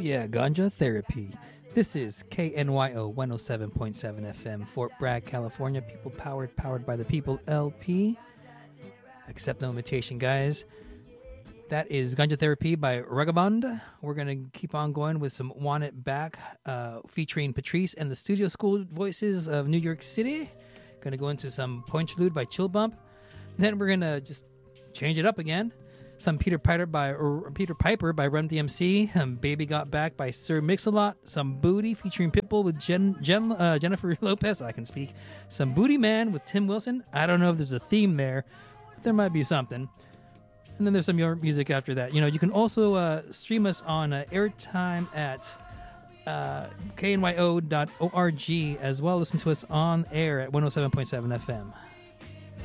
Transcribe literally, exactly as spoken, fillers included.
yeah, Ganja Therapy. This is K N Y O one oh seven point seven F M, Fort Bragg, California. People powered, powered by the people, L P. Accept no invitation, guys. That is Ganja Therapy by Ragabond. We're going to keep on going with some Want It Back, uh, featuring Patrice and the Studio School Voices of New York City. Going to go into some Pointlude by Chill Bump. Then we're going to just change it up again. Some Peter Piper by or Peter Piper by Run D M C. Um, Baby Got Back by Sir Mix-a-Lot. Some Booty featuring Pitbull with Jen, Jen, uh, Jennifer Lopez. I can speak. Some Booty Man with Tim Wilson. I don't know if there's a theme there, but there might be something. And then there's some more music after that. You know, you can also uh, stream us on uh, airtime at uh, K N Y O dot org as well. Listen to us on air at one oh seven point seven F M.